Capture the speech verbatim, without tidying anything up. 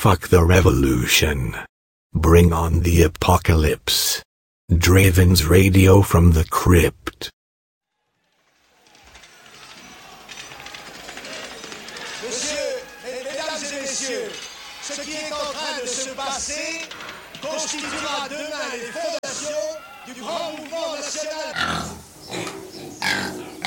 Fuck the revolution. Bring on the apocalypse. Draven's Radio from the Crypt. Monsieur, mesdames et messieurs, ce qui est en train de se passer constituera demain les fondations du grand mouvement national.